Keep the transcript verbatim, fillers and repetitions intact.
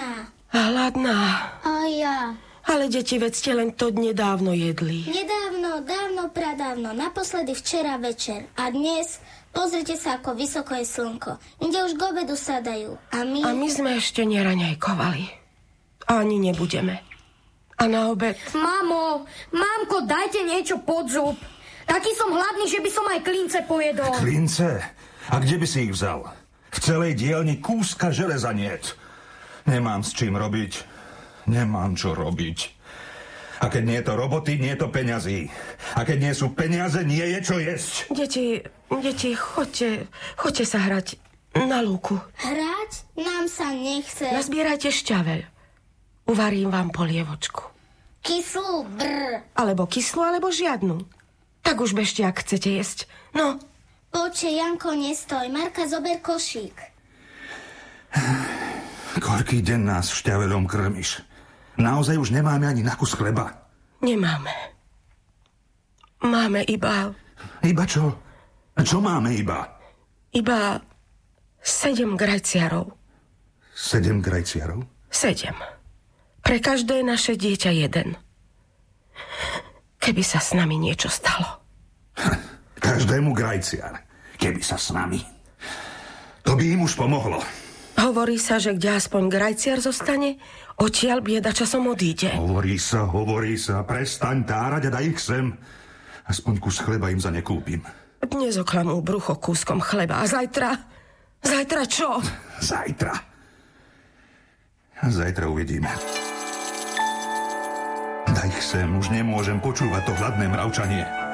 hladná. Hladná. A ja. Ale deti, veď ste len to nedávno jedli. Nedávno, dávno, pradávno. Naposledy včera večer. A dnes, pozrite sa, ako vysoko je slnko. Inde už k obedu sadajú. A my... A my sme ešte neraňajkovali. Ani nebudeme. A na obed? Mamo, mamko, dajte niečo pod zub. Taký som hladný, že by som aj klince pojedol. Klince? A kde by si ich vzal? V celej dielni kúska železa niet. Nemám s čím robiť. Nemám čo robiť. A keď nie je to roboty, nie je to peňazí. A keď nie sú peniaze, nie je čo jesť. Deti, deti, choďte, choďte sa hrať na lúku. Hrať? Nám sa nechce. Nazbierajte šťaveľ. Uvarím vám polievočku. Kyslú, brr. Alebo kyslú, alebo žiadnu. Tak už bežte, ak chcete jesť. No. Poďte, Janko, nestoj. Marka, zober košík. Koľký deň nás šťaveľom krmiš. Naozaj už nemáme ani na kus chleba. Nemáme. Máme iba... Iba čo? Čo máme iba? Iba sedem grajciarov. Sedem grajciarov? Sedem. Pre každé naše dieťa jeden. Keby sa s nami niečo stalo. Každému grajciar. Keby sa s nami. To by im už pomohlo. Hovorí sa, že kde aspoň grajciar zostane, odtiaľ bieda časom odíde. Hovorí sa, hovorí sa. Prestaň tárať a daj ich sem. Aspoň kus chleba im za nekúpim. Dnes oklamú brucho kúskom chleba. A zajtra? Zajtra čo? Zajtra. Zajtra uvidíme. Daj ich sem, už nemôžem počúvať to hladné mravčanie.